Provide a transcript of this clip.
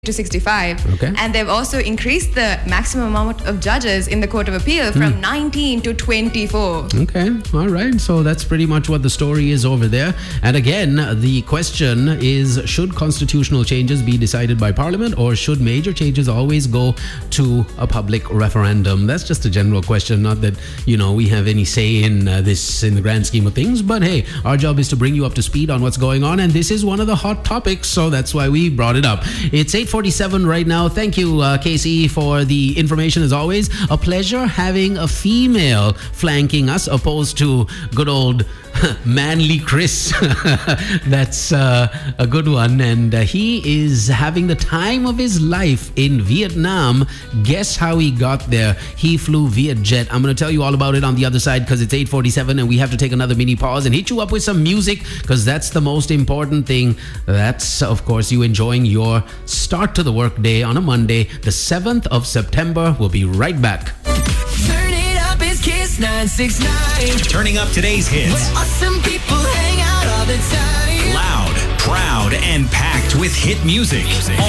to 65. Okay. And they've also increased the maximum amount of judges in the Court of Appeal from 19 to 24. Okay, all right. So that's pretty much what the story is over there. And again, the question is, should constitutional changes be decided by Parliament, or should major changes always go to a public referendum? That's just a general question. Not that, we have any say in this in the grand scheme of things. But hey, our job is to bring you up to speed on what's going on. And this is one of the hot topics. So that's why we brought it up. It's 8:47 right now. Thank you, Casey, for the information as always. A pleasure having a female flanking us opposed to good old manly Chris. That's a good one. And he is having the time of his life in Vietnam. Guess how he got there? He flew Vietjet. I'm going to tell you all about it on the other side, because it's 8:47 and we have to take another mini pause and hit you up with some music, because that's the most important thing. That's, of course, you enjoying your start to the work day on a Monday, the 7th of September. We'll be right back. Turn it up, it's Kiss 969. Turning up today's hits. Where awesome people hang out all the time. Loud, proud, and packed with hit music.